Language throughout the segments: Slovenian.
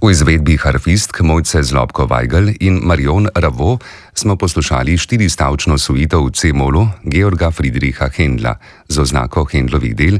V izvedbi harfistk Mojce Zlobko-Vajgl in Marion Ravo smo poslušali štiristavčno suito v C-molu Georga Friedricha Händla z oznako Händlovih del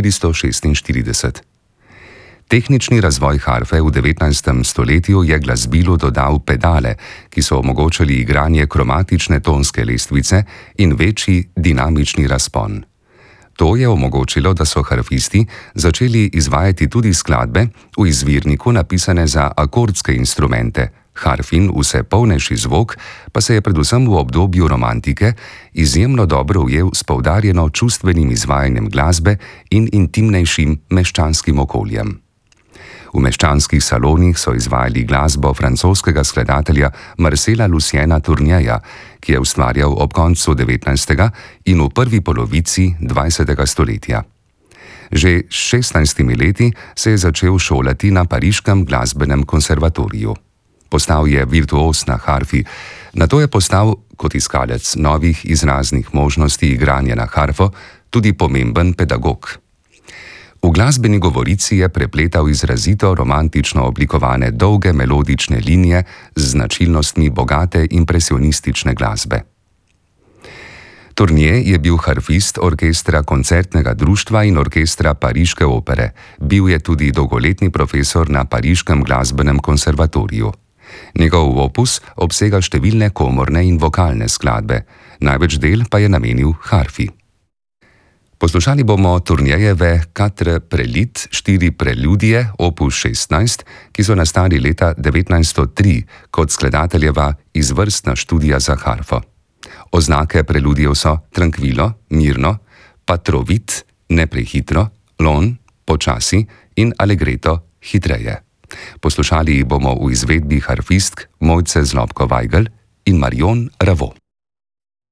446. Tehnični razvoj harfe v 19. stoletju je glasbilu dodal pedale, ki so omogočali igranje kromatične tonske lestvice in večji dinamični razpon. To je omogočilo, da so harfisti začeli izvajati tudi skladbe v izvirniku napisane za akordske instrumente. Harfin vse polnejši zvok pa se je predvsem v obdobju romantike izjemno dobro ujel s poudarjeno čustvenim izvajanjem glasbe in intimnejšim meščanskim okoljem. V meščanskih salonih so izvajali glasbo francoskega skladatelja Marcela Luciena Tournieja, ki je ustvarjal ob koncu 19. in v prvi polovici 20. stoletja. Že s 16 leti se je začel šolati na Pariškem glasbenem konservatoriju. Postal je virtuoz na harfi, nato je postal, kot iskalec novih izraznih možnosti igranja na harfo, tudi pomemben pedagog. V glasbeni govorici je prepletal izrazito romantično oblikovane dolge melodične linije z značilnostmi bogate impresionistične glasbe. Tournier je bil harfist orkestra Koncertnega društva in orkestra Pariške opere, bil je tudi dolgoletni profesor na Pariškem glasbenem konservatoriju. Njegov opus obsega številne komorne in vokalne skladbe, največ del pa je namenil harfi. Poslušali bomo Tournierjeve 4 Préludes, 4 preludije, opus 16, ki so nastali leta 1903 kot skladateljeva izvrstna študija za harfo. Oznake preludijev so tranquillo, mirno, pas trop vite, ne prehitro, lent, počasi in allegretto, hitreje. Poslušali bomo v izvedbi harfistk Mojce Zlobko-Vajgl in Marion Ravo.